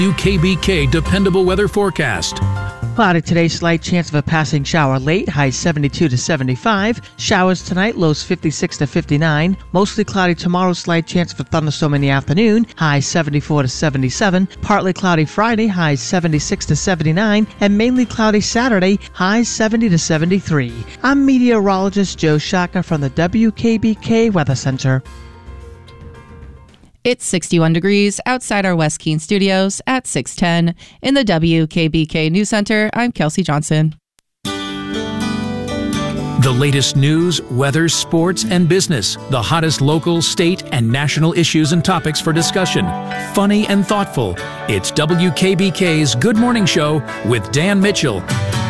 WKBK Dependable Weather Forecast. Cloudy today, slight chance of a passing shower late, highs 72 to 75. Showers tonight, lows 56 to 59. Mostly cloudy tomorrow, slight chance of a thunderstorm in the afternoon, highs 74 to 77. Partly cloudy Friday, highs 76 to 79. And mainly cloudy Saturday, highs 70 to 73. I'm meteorologist Joe Shaka from the WKBK Weather Center. It's 61 degrees outside our West Keene studios at 610. In the WKBK News Center, I'm Kelsey Johnson. The latest news, weather, sports, and business. The hottest local, state, and national issues and topics for discussion. Funny and thoughtful. It's WKBK's Good Morning Show with Dan Mitchell.